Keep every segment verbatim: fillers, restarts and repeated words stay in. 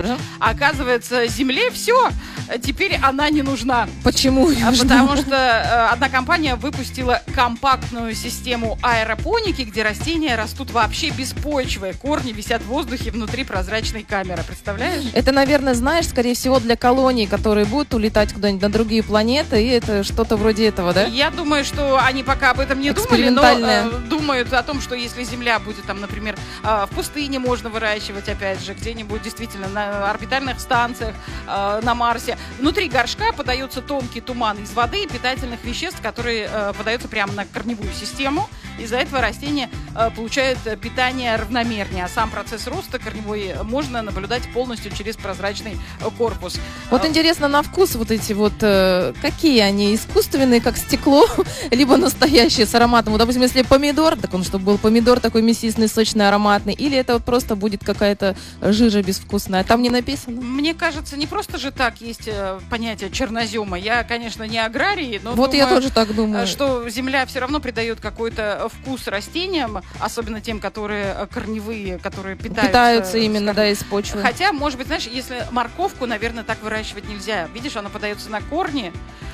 Да? А оказывается, земле все, теперь она не нужна. Почему? А потому что э, одна компания выпустила компактную систему аэропоники, где растения растут вообще без почвы. Корни висят в воздухе внутри прозрачной камеры. Представляешь? Это, наверное, знаешь, скорее всего, для колоний, которые будут улетать куда-нибудь на другие планеты, и это что-то вроде этого, да? Я думаю, что они пока об этом не думали, но э, думают о том, что если Земля будет, там, например, э, в пустыне можно выращивать, опять же, где-нибудь действительно на орбитальных станциях, э, на Марсе. Внутри горшка подается тонкий туман из воды и питательных веществ, которые э, подаются прямо на корневую систему. Из-за этого растение э, получает питание равномернее, а сам процесс роста корневой можно наблюдать полностью через прозрачный э, корпус. Вот э, интересно, на вкус вот эти вот, э, какие они, искусственные, как стекло, либо настоящие с ароматом? Вот, допустим, если помидор, так он чтобы был помидор такой мясистый, сочный, ароматный, или это вот просто будет какая-то жижа безвкусная? Там не написано? Мне кажется, не просто же так есть э, понятие чернозема. Я, конечно, не аграрий, но вот думаю, я тоже так думаю, что земля все равно придает какой-то вкус растениям, особенно тем, которые корневые, которые питаются, питаются именно, скажем, да, из почвы. Хотя, может быть, знаешь, если морковку, наверное, так выращивать нельзя. Видишь, она подается на корни,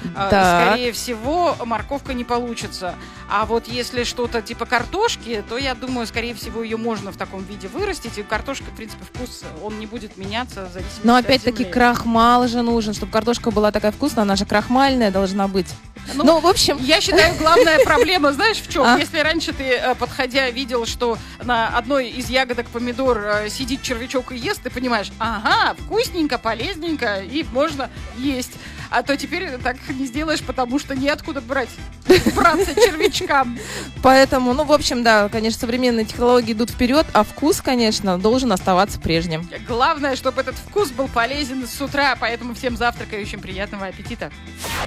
да. Скорее всего, морковка не получится. А вот если что-то типа картошки, то, я думаю, скорее всего, ее можно в таком виде вырастить. И картошка, в принципе, вкус, он не будет меняться в зависимости Но от опять-таки земли. крахмал же нужен, чтобы картошка была такая вкусная, она же крахмальная должна быть. Ну, ну, в общем... Я считаю, главная проблема, знаешь, в чем? А? Если раньше ты, подходя, видел, что на одной из ягодок помидор сидит червячок и ест, ты понимаешь, ага, вкусненько, полезненько, и можно есть. А то теперь так не сделаешь, потому что неоткуда брать, браться червячкам. Поэтому, ну, в общем, да, конечно, современные технологии идут вперед, а вкус, конечно, должен оставаться прежним. Главное, чтобы этот вкус был полезен с утра, поэтому всем завтракающим приятного аппетита.